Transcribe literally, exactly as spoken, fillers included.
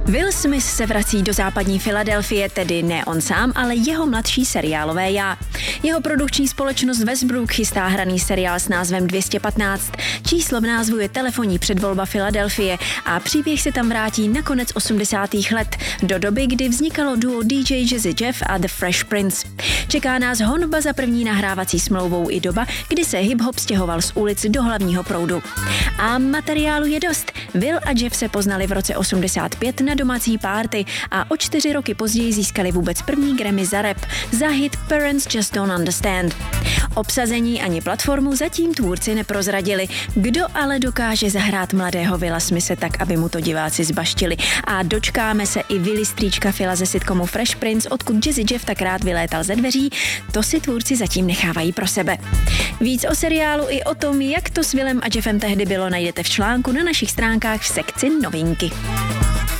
Will Smith se vrací do západní Filadelfie, tedy ne on sám, ale jeho mladší seriálové já. Jeho produkční společnost Westbrook chystá hraný seriál s názvem dvě stě patnáct. Číslo v názvu je telefonní předvolba Filadelfie a příběh se tam vrátí na konec osmdesátých let, do doby, kdy vznikalo duo D J Jazzy Jeff a The Fresh Prince. Čeká nás honba za první nahrávací smlouvou i doba, kdy se hip-hop stěhoval z ulic do hlavního proudu. A materiálu je dost. Will a Jeff se poznali v roce osmdesát pět na domácí party a o čtyři roky později získali vůbec první Grammy za rap, za hit Parents Just Don't Understand. Obsazení ani platformu zatím tvůrci neprozradili. Kdo ale dokáže zahrát mladého Willa Smithe tak, aby mu to diváci zbaštili. A dočkáme se i Willy strýčka Phila ze sitcomu Fresh Prince, odkud Jazzy Jeff tak rád vylétal ze dveří, to si tvůrci zatím nechávají pro sebe. Víc o seriálu i o tom, jak to s Willem a Jeffem tehdy bylo, najdete v článku na našich stránkách v sekci novinky.